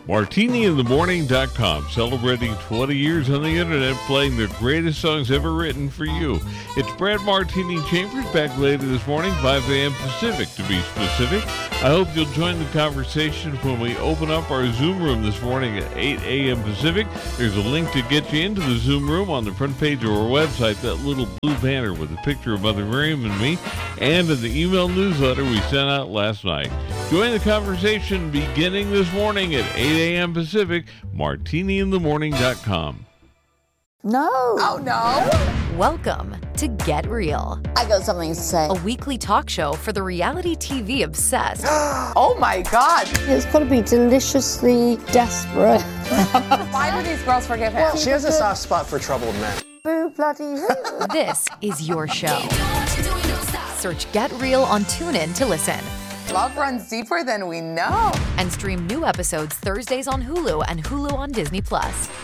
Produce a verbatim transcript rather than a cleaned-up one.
Martini in the Morning dot com, celebrating twenty years on the internet, playing the greatest songs ever written for you. It's Brad Martini Chambers back later this morning, five a.m. Pacific to be specific. I hope you'll join the conversation when we open up our Zoom room this morning at eight a.m. Pacific. There's a link to get you into the Zoom room on the front page of our website, that little blue banner with a picture of Mother Miriam and me, and in the email newsletter we sent out last night. Join the conversation beginning this morning at eight a.m. Pacific, martini in the morning dot com. No. Oh, no. Welcome to Get Real. I got something to say. A weekly talk show for the reality T V obsessed. Oh, my God. It's got to be deliciously desperate. Why do these girls forgive him? Well, she has a soft spot for troubled men. Boo bloody hell. This is your show. Search Get Real on TuneIn to listen. Love runs deeper than we know. And stream new episodes Thursdays on Hulu and Hulu on Disney Plus.